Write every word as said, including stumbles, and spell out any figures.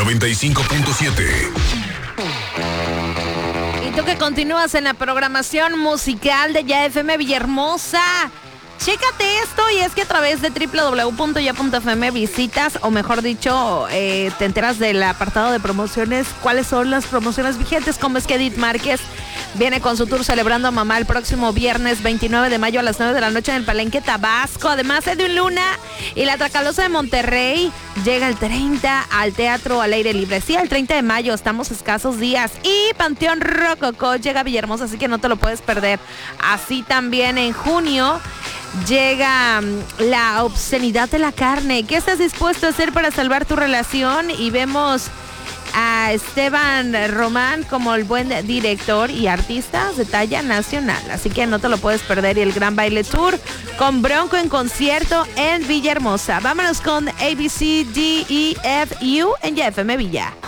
noventa y cinco punto siete. Y tú que continúas en la programación musical de Ya F M Villahermosa, chécate esto, y es que a través de doble u doble u doble u punto ya punto f m visitas, o mejor dicho, eh, te enteras del apartado de promociones, cuáles son las promociones vigentes, como es que Edith Márquez viene con su tour Celebrando a Mamá el próximo viernes veintinueve de mayo a las nueve de la noche en el Palenque Tabasco. Además, Edwin Luna y la Tracalosa de Monterrey llega el treinta al Teatro al Aire Libre. Sí, el treinta de mayo, estamos escasos días. Y Panteón Rococó llega a Villahermosa, así que no te lo puedes perder. Así también en junio llega La Obscenidad de la Carne. ¿Qué estás dispuesto a hacer para salvar tu relación? Y vemos a Esteban Román como el buen director y artista de talla nacional. Así que no te lo puedes perder. Y el Gran Baile Tour con Bronco en concierto en Villahermosa. Vámonos con A B C D E F U en Ya F M Villa.